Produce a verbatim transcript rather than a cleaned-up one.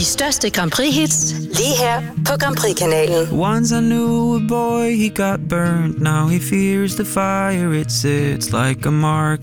De største Grand Prix-hits, lige her på Grand Prix-kanalen. Once I knew a boy, he got burned. Now he fears the fire, it sits like a mark